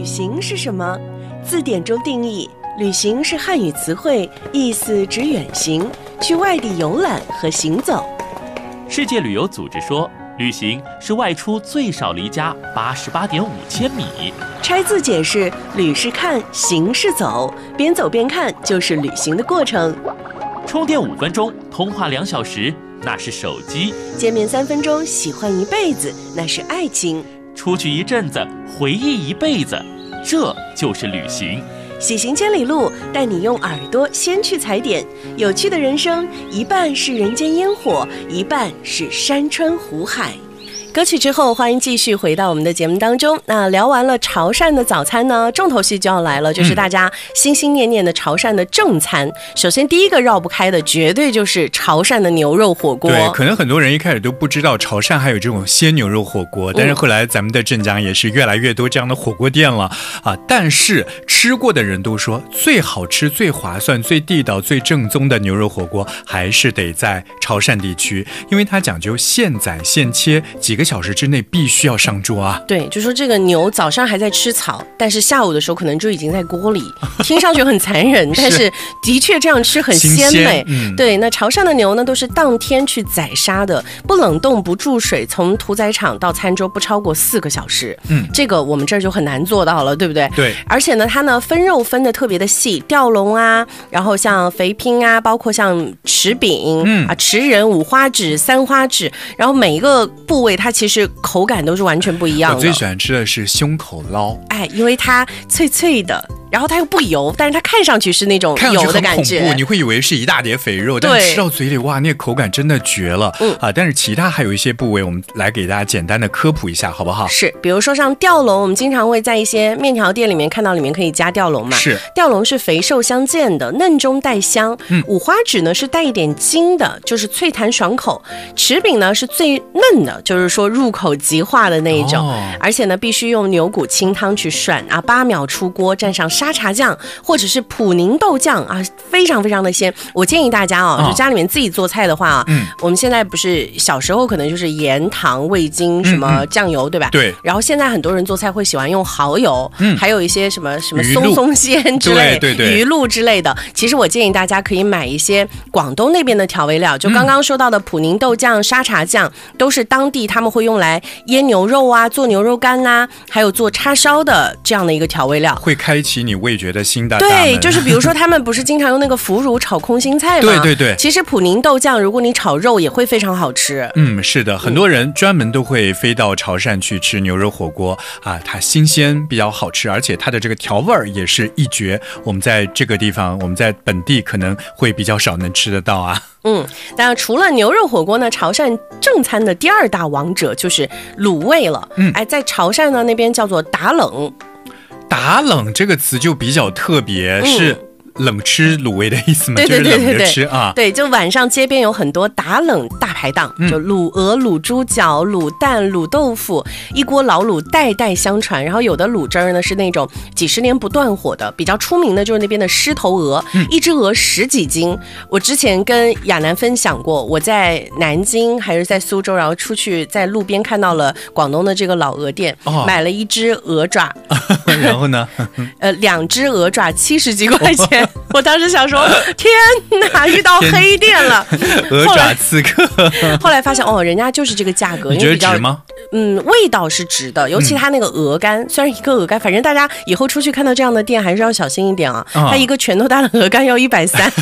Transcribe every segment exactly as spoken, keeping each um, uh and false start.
旅行是什么？字典中定义，旅行是汉语词汇，意思指远行，去外地游览和行走。 世界旅游组织说，旅行是外出最少离家八十八点五千米。 拆字解释，旅是看，行是走，边走边看就是旅行的过程。 充电五分钟，通话两小时，那是手机； 见面三分钟，喜欢一辈子，那是爱情； 出去一阵子，回忆一辈子，这就是旅行。 喜行千里路，带你用耳朵先去踩点。有趣的人生，一半是人间烟火，一半是山川湖海。歌曲之后，欢迎继续回到我们的节目当中。那聊完了潮汕的早餐呢，重头戏就要来了，就是大家心心念念的潮汕的正餐。嗯、首先第一个绕不开的，绝对就是潮汕的牛肉火锅。 对，可能很多人一开始都不知道潮汕还有这种鲜牛肉火锅，但是后来咱们的镇江也是越来越多这样的火锅店了啊。但是吃过的人都说，最好吃、最划算、最地道、最正宗的牛肉火锅，还是得在潮汕地区，因为它讲究现宰现切，几个小时之内必须要上桌啊。 对，就说这个牛早上还在吃草，但是下午的时候可能就已经在锅里，听上去很残忍，但是的确这样吃很鲜美。嗯、对，那潮汕的牛呢，都是当天去宰杀的，不冷冻不注水，从屠宰场到餐桌不超过四个小时。嗯，这个我们这儿就很难做到了，对不对？ 对。 而且呢，它呢分肉分的特别的细，吊龙啊，然后像肥拼啊，包括像匙饼、嗯、啊匙仁、五花趾、三花趾，然后每一个部位它其实口感都是完全不一样的。 我最喜欢吃的是胸口捞， 哎，因为它脆脆的，然后它又不油，但是它看上去是那种油的感觉， 看上去很恐怖，你会以为是一大碟肥肉，但吃到嘴里哇，那个口感真的绝了、嗯、啊！但是其他还有一些部位，我们来给大家简单的科普一下，好不好？ 是，比如说像吊龙，我们经常会在一些面条店里面看到里面可以加吊龙嘛。 是， 吊龙是肥瘦相间的，嫩中带香。嗯，五花趾呢是带一点筋的，就是脆弹爽口。匙饼呢是最嫩的，就是说入口即化的那一种。哦、而且呢，必须用牛骨清汤去涮啊，八秒出锅，蘸上沙茶酱或者是普宁豆酱啊，非常非常的鲜。我建议大家哦，就家里面自己做菜的话啊，嗯，我们现在不是小时候可能就是盐、糖、味精、什么酱油，嗯嗯对吧？ 对。 然后现在很多人做菜会喜欢用蚝油，嗯，还有一些什么什么松松鲜之类， 对对对， 鱼露之类的。其实我建议大家可以买一些广东那边的调味料，就刚刚说到的普宁豆酱、沙茶酱，都是当地他们会用来腌牛肉啊、做牛肉干啦、啊，还有做叉烧的这样的一个调味料， 会开启你味觉的新的大门。 对，就是比如说他们不是经常用那个腐乳炒空心菜吗？ 对对对。 其实普宁豆酱，如果你炒肉也会非常好吃。 嗯，是的，很多人专门都会飞到潮汕去吃牛肉火锅啊，它新鲜比较好吃，而且它的这个调味儿也是一绝。我们在这个地方，我们在本地可能会比较少能吃得到啊。 嗯，但除了牛肉火锅呢，潮汕正餐的第二大王者就是卤味了。嗯，哎，在潮汕呢那边叫做打冷。 打冷这个词就比较特别，嗯、是冷吃卤味的意思吗？ 对对对对对， 就是冷着吃啊。 对，就晚上街边有很多打冷大排档，嗯、就卤鹅、卤猪脚、卤蛋、卤豆腐，一锅老卤代代相传。然后有的卤汁儿呢是那种几十年不断火的，比较出名的就是那边的狮头鹅，嗯、一只鹅十几斤。我之前跟亚楠分享过，我在南京还是在苏州，然后出去在路边看到了广东的这个老鹅店，哦、买了一只鹅爪， 然后呢， 呃，两只鹅爪七十几块钱。我当时想说，天哪，遇到黑店了， 鹅爪刺客。 后来发现哦，人家就是这个价格。 你觉得值吗？ 嗯，味道是值的，尤其它那个鹅肝，嗯、虽然一个鹅肝，反正大家以后出去看到这样的店还是要小心一点啊。哦、它一个拳头大的鹅肝要一百三。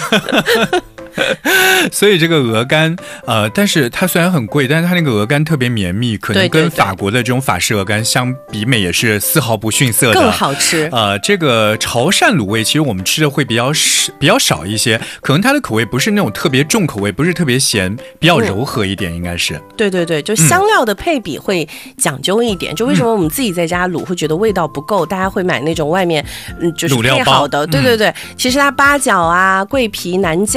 所以这个鹅肝，呃，但是它虽然很贵，但是它那个鹅肝特别绵密，可能跟法国的这种法式鹅肝相比美也是丝毫不逊色的， 更好吃。 呃，这个潮汕卤味其实我们吃的会比较比较少一些，可能它的口味不是那种特别重口味，不是特别咸，比较柔和一点，嗯、应该是。 对对对，就香料的配比会讲究一点。嗯、就为什么我们自己在家卤会觉得味道不够，大家会买那种外面嗯就是配好的。对对对，嗯、其实它八角啊、桂皮、南姜是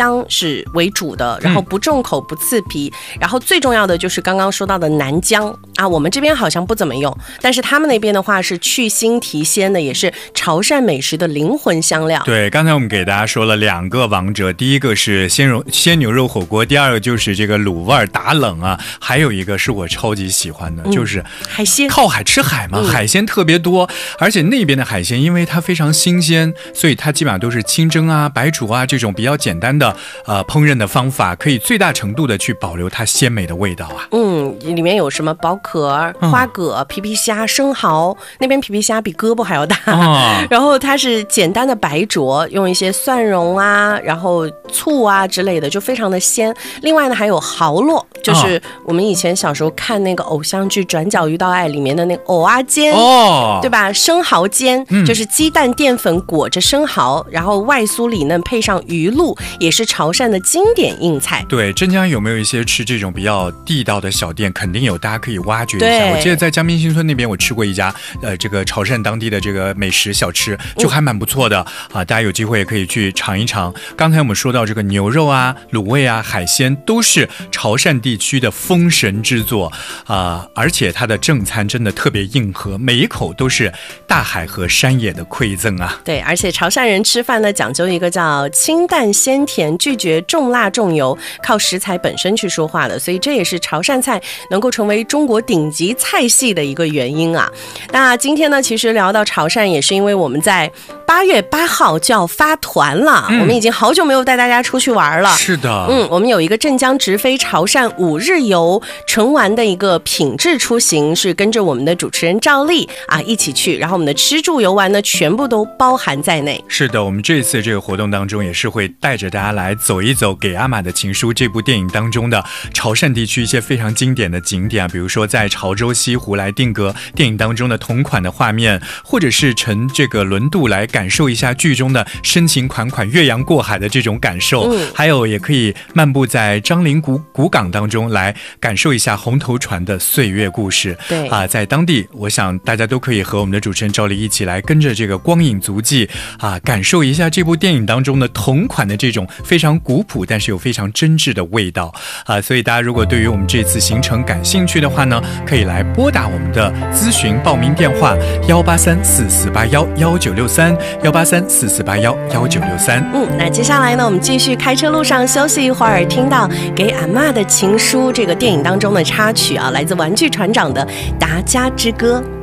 质为主的，然后不重口不刺鼻，嗯、然后最重要的就是刚刚说到的南姜啊，我们这边好像不怎么用，但是他们那边的话是去腥提鲜的，也是潮汕美食的灵魂香料。 对，刚才我们给大家说了两个王者，第一个是鲜肉鲜牛肉火锅，第二个就是这个卤味打冷啊，还有一个是我超级喜欢的，嗯、就是海鲜， 靠海吃海嘛，嗯、海鲜特别多，而且那边的海鲜因为它非常新鲜，所以它基本上都是清蒸啊、白煮啊这种比较简单的呃烹饪的方法，可以最大程度的去保留它鲜美的味道啊。 嗯，里面有什么宝壳、花蛤、皮皮虾、生蚝，那边皮皮虾比胳膊还要大，哦、然后它是简单的白灼，用一些蒜蓉啊，然后醋啊之类的，就非常的鲜。另外呢，还有蚝烙，就是我们以前小时候看那个偶像剧《转角遇到爱》里面的那个藕啊煎，哦，对吧？生蚝煎，嗯、就是鸡蛋淀粉裹着生蚝，然后外酥里嫩，配上鱼露，也是潮汕的经典硬菜。 对，镇江有没有一些吃这种比较地道的小店？肯定有，大家可以挖掘一下。我记得在江滨新村那边，我吃过一家呃这个潮汕当地的这个美食小吃，就还蛮不错的、嗯、啊，大家有机会也可以去尝一尝。刚才我们说到这个牛肉啊、卤味啊、海鲜，都是潮汕地区的封神之作啊，而且它的正餐真的特别硬核，每一口都是大海和山野的馈赠啊。 对，而且潮汕人吃饭呢讲究一个叫清淡鲜甜，拒绝重辣重油，靠食材本身去说话的，所以这也是潮汕菜能够成为中国顶级菜系的一个原因啊。那今天呢，其实聊到潮汕，也是因为我们在八月八号就要发团了、嗯、我们已经好久没有带大家出去玩了。 是的， 嗯，我们有一个镇江直飞潮汕五日游纯玩的一个品质出行，是跟着我们的主持人赵丽啊一起去，然后我们的吃住游玩呢全部都包含在内。 是的，我们这次这个活动当中也是会带着大家来走一走《给阿玛的情书》这部电影当中的潮汕地区一些非常经典的景点啊，比如说在潮州西湖来定格电影当中的同款的画面，或者是乘这个轮渡来感受一下剧中的深情款款越洋过海的这种感受、嗯、还有也可以漫步在樟林古古港当中来感受一下红头船的岁月故事。 对啊，在当地我想大家都可以和我们的主持人赵丽一起来跟着这个光影足迹啊，感受一下这部电影当中的同款的这种非常古朴但是又非常真挚的味道啊。所以大家如果对于我们这次行程感兴趣的话呢，可以来拨打我们的咨询报名电话幺八三四四八幺幺九六三幺八三四四八幺幺九六三。 嗯，那接下来呢，我们继续开车路上休息一会儿，听到《给阿嬷的情书》这个电影当中的插曲啊，来自玩具船长的《达家之歌》。